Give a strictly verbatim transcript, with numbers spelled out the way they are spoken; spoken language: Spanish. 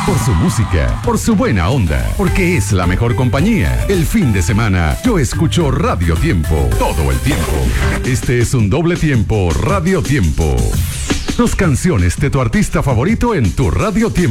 por su música, por su buena onda, porque es la mejor compañía. El fin de semana yo escucho Radio Tiempo todo el tiempo. Este es un doble tiempo Radio Tiempo. Dos canciones de tu artista favorito en tu Radio Tiempo.